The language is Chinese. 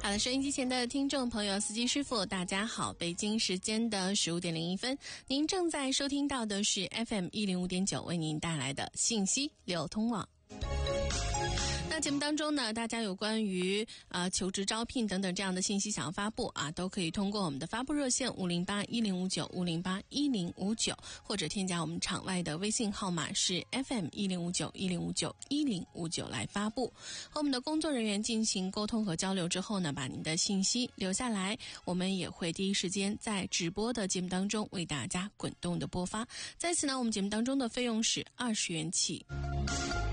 好的，收音机前的听众朋友，司机师傅大家好，北京时间的15点01分，您正在收听到的是 FM105.9 为您带来的信息流通网。那节目当中呢，大家有关于求职招聘等等这样的信息想要发布啊，都可以通过我们的发布热线5081059 或者添加我们场外的微信号码是 FM10591059159来发布，和我们的工作人员进行沟通和交流之后呢，把您的信息留下来，我们也会第一时间在直播的节目当中为大家滚动的播发。在此呢，我们节目当中的费用是20元起。